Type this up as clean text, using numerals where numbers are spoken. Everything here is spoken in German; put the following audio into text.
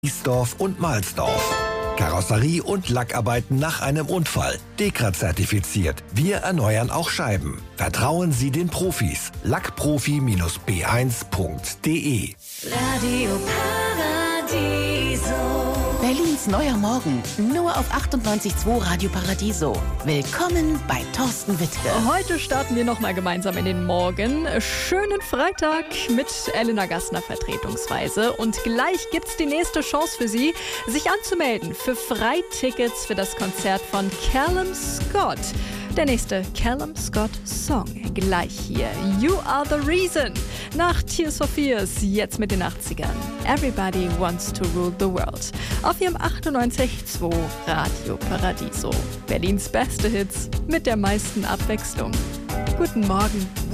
Isdorf und Mahlsdorf. Karosserie und Lackarbeiten nach einem Unfall. DEKRA-zertifiziert. Wir erneuern auch Scheiben. Vertrauen Sie den Profis. Lackprofi-b1.de. Radio Paradiso. Berlins neuer Morgen. Nur auf 98.2 Radio Paradiso. Willkommen bei Thorsten Wittke. Heute starten wir nochmal gemeinsam in den Morgen. Schönen Freitag mit Elena Gassner vertretungsweise. Und gleich gibt's die nächste Chance für Sie, sich anzumelden für Freitickets für das Konzert von Callum Scott. Der nächste Callum Scott Song. Gleich hier. You Are the Reason. Nach Tears for Fears, jetzt mit den 80ern. Everybody Wants to Rule the World. Auf Ihrem 98.2 Radio Paradiso. Berlins beste Hits mit der meisten Abwechslung. Guten Morgen.